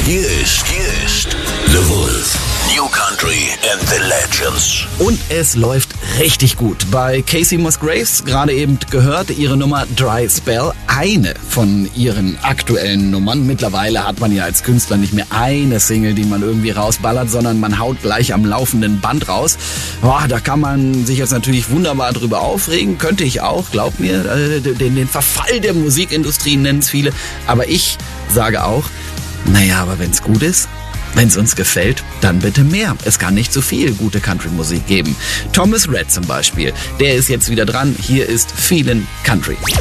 Hier ist The Wolf. New Country and the Legends. Und es läuft richtig gut. Bei Kacey Musgraves, gerade eben gehört, ihre Nummer Dry Spell, eine von ihren aktuellen Nummern. Mittlerweile hat man ja als Künstler nicht mehr eine Single, die man irgendwie rausballert, sondern man haut gleich am laufenden Band raus. Boah, da kann man sich jetzt natürlich wunderbar drüber aufregen, könnte ich auch, glaub mir, den Verfall der Musikindustrie nennen es viele. Aber ich sage auch, naja, aber wenn's gut ist, wenn es uns gefällt, dann bitte mehr. Es kann nicht so viel gute Country-Musik geben. Thomas Rhett zum Beispiel, der ist jetzt wieder dran. Hier ist Feelin' Country.